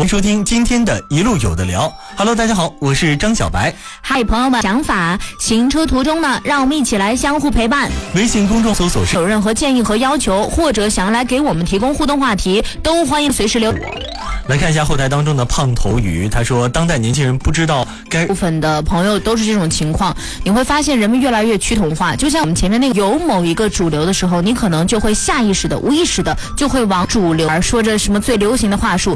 收听今天的一路有的聊。Hello， 大家好，我是张小白。 嗨，朋友们，想法行车途中呢，让我们一起来相互陪伴。 微信公众搜索是有任何建议和要求，或者想要来给我们提供互动话题，都欢迎随时留。 来看一下后台当中的胖头鱼，他说当代年轻人不知道该部分的朋友都是这种情况，你会发现人们越来越趋同化。就像我们前面那个有某一个主流的时候，你可能就会下意识的、无意识的就会往主流而说着什么最流行的话术，